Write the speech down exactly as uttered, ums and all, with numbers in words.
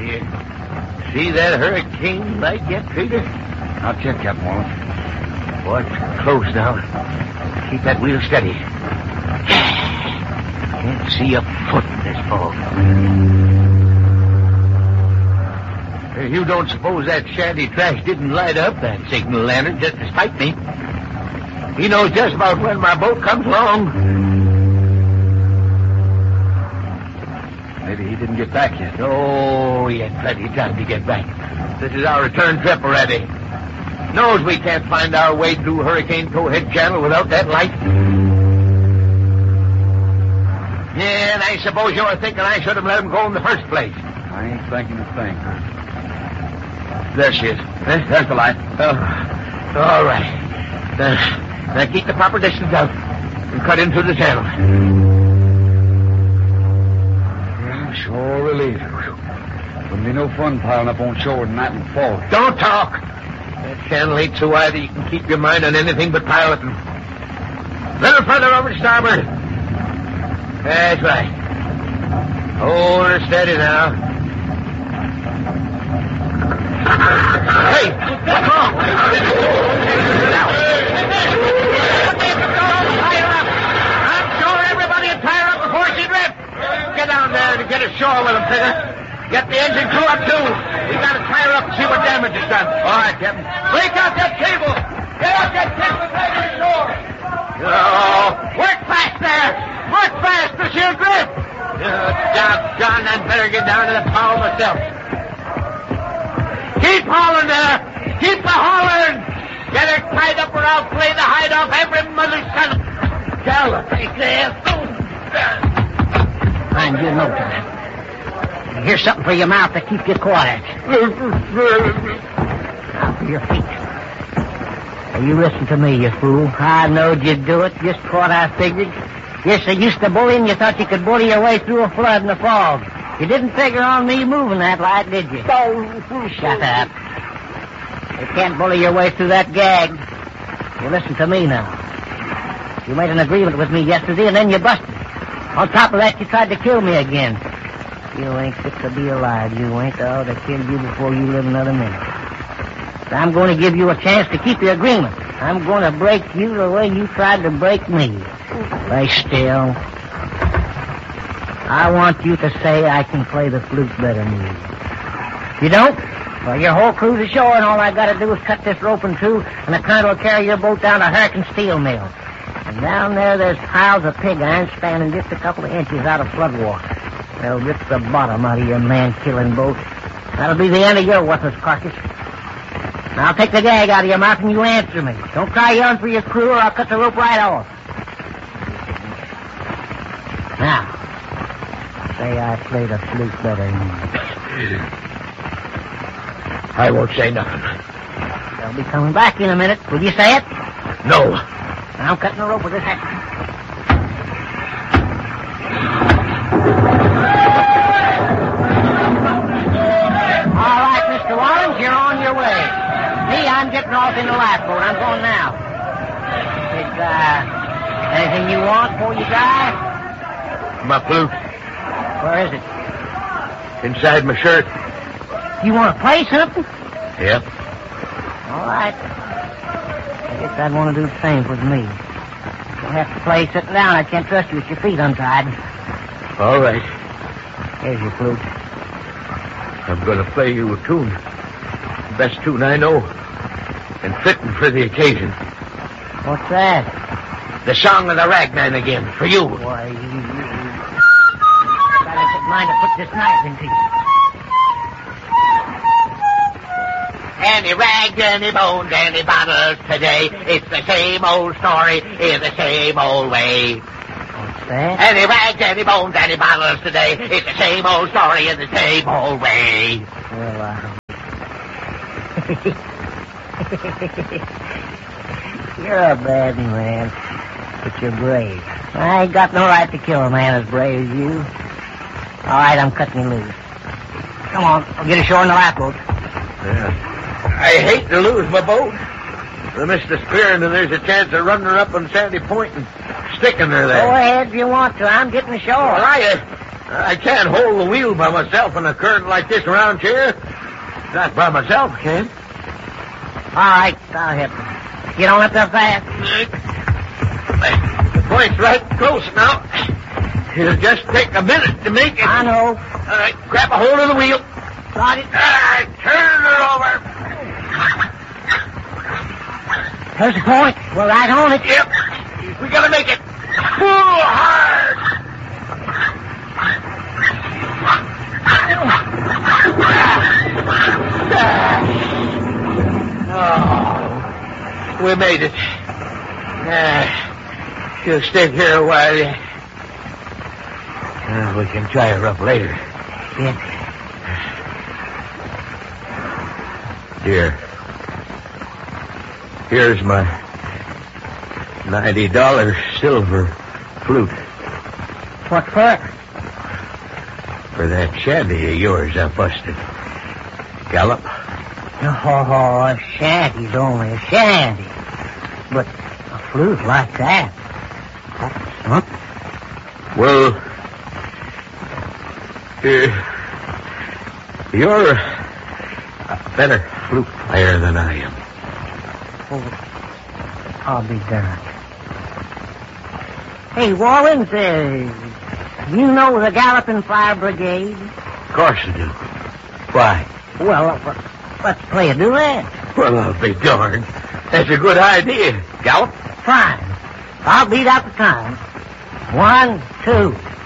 here. See that hurricane light yet, Peter? I'll check, Captain Wallace. Boy, it's close now. Keep that wheel steady. Can't see a foot in this fog. You don't suppose that shanty trash didn't light up that signal lantern just to spite me? He knows just about when my boat comes along. Maybe he didn't get back yet. Oh, he had plenty of time to get back. This is our return trip already. Knows we can't find our way through Hurricane Towhead Channel without that light. Yeah, and I suppose you're thinking I should have let him go in the first place. I ain't thinking a thing. There she is. There's, there's the light. Oh, all right. Now, now keep the proper distance out and cut into the channel. Yeah, sure relief. Wouldn't be no fun piling up on shore in night and fog. Don't talk. That channel ain't so wide that you can keep your mind on anything but piloting. A little further over to starboard. That's right. Hold her steady now. Hey, what's wrong? Tie her up. I'm sure everybody will tie her up before she drifts. Get down there and get ashore with them, Peter. Get the engine crew up, too. We got to tie her up and see what damage is done. All right, Captain. Break out that cable. Get out that cable and take her ashore. Oh, work fast there. Work fast or she'll drift. Oh, doggone, I'd better get down to the power myself. Keep hauling there. Keep the hauling. Get her tied up or I'll play the hide off every mother's son. Galloping there. Mind you, no time. Here's something for your mouth to keep you quiet. Now for your feet. Now you listen to me, you fool. I knowed you'd do it, just what I figured. You're so used to bullying, you thought you could bully your way through a flood in the fog. You didn't figure on me moving that light, did you? Shut up. You can't bully your way through that gag. You listen to me now. You made an agreement with me yesterday, and then you busted. On top of that, you tried to kill me again. You ain't fit to be alive. You ain't. I ought to kill you before you live another minute. So I'm going to give you a chance to keep your agreement. I'm going to break you the way you tried to break me. Lay still. I want you to say I can play the flute better than you. You don't? Well, your whole crew's ashore, and all I got to do is cut this rope in two, and the current will carry your boat down to Hurricane Steel Mill. And down there, there's piles of pig iron spanning just a couple of inches out of floodwater. They'll rip the bottom out of your man-killing boat. That'll be the end of your worthless carcass. Now, I'll take the gag out of your mouth and you answer me. Don't try yelling for your crew or I'll cut the rope right off. Now, say I play the flute better than you. I won't say nothing. They'll be coming back in a minute. Will you say it? No. I'm cutting the rope with this axe. All right, Mister Warren, you're on your way. Me, I'm getting off in the lifeboat. I'm going now. Is, uh, anything you want before you die? My flute. Where is it? Inside my shirt. You want to play something? Yep. All right. I guess I'd want to do the same with me. You'll have to play sitting down. I can't trust you with your feet untied. All right. Here's your flute. I'm going to play you a tune. The best tune I know. And fitting for the occasion. What's that? The Song of the Ragman again, for you. Why, you... you gotta get mine to put this knife into you. Any rags, any bones, any bottles today. It's the same old story in the same old way. What's that? Any rags, any bones, any bottles today. It's the same old story in the same old way. Well, uh... You're a bad man, but you're brave. I ain't got no right to kill a man as brave as you. All right, I'm cutting you loose. Come on, I'll get ashore in the lifeboat. Yeah. I hate to lose my boat. The Mister Spearing, and there's a chance of running her up on Sandy Point and sticking her there. Go ahead if you want to. I'm getting ashore. Well, I, uh, I can't hold the wheel by myself in a current like this around here. Not by myself, I can. All right, I'll help you. Get on up there fast. The point's right close now. It'll just take a minute to make it. I know. All right, grab a hold of the wheel. Got it. All right, turn her over. There's the point. We're right on it. Yep. We gotta make it. Pull hard. Oh, we made it. Uh, she'll stay here a while yet. Uh, we can try her up later. Yeah. Here. Here's my ninety dollar silver flute. What for? For that shanty of yours I busted. Gallop. Oh, a shanty's only a shanty. But a flute like that. Huh? Well, uh, you're a better flute player than I am. Oh, I'll be darned. Hey, Wallens, uh, you know the Galloping Fire Brigade? Of course I do. Why? Well, uh, let's play a duet. Well, I'll be darned. That's a good idea. Gallop. Fine. I'll beat out the time. One, two.